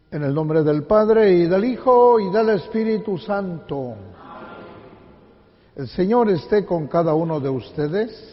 En el nombre del Padre, y del Hijo, y del Espíritu Santo. El Señor esté con cada uno de ustedes.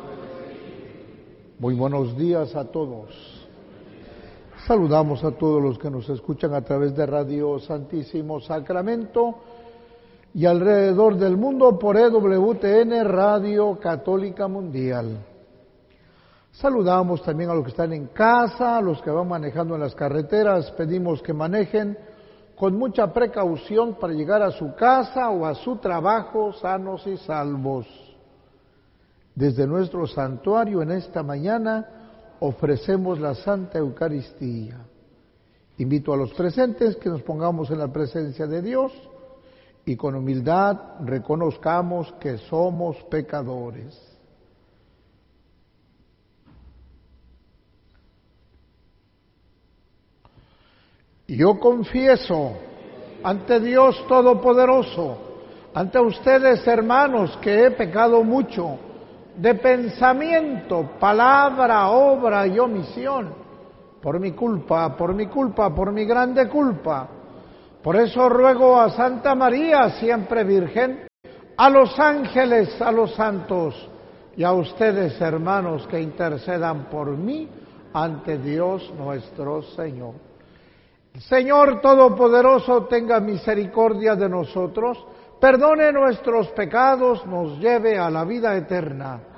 Muy buenos días a todos. Saludamos a todos los que nos escuchan a través de Radio Santísimo Sacramento y alrededor del mundo por EWTN, Radio Católica Mundial. Saludamos también a los que están en casa, a los que van manejando en las carreteras. Pedimos que manejen con mucha precaución para llegar a su casa o a su trabajo sanos y salvos. Desde nuestro santuario en esta mañana ofrecemos la Santa Eucaristía. Invito a los presentes que nos pongamos en la presencia de Dios y con humildad reconozcamos que somos pecadores. Yo confieso ante Dios Todopoderoso, ante ustedes, hermanos, que he pecado mucho de pensamiento, palabra, obra y omisión, por mi culpa, por mi grande culpa. Por eso ruego a Santa María, siempre Virgen, a los ángeles, a los santos y a ustedes, hermanos, que intercedan por mí ante Dios nuestro Señor. El Señor Todopoderoso tenga misericordia de nosotros, perdone nuestros pecados, nos lleve a la vida eterna.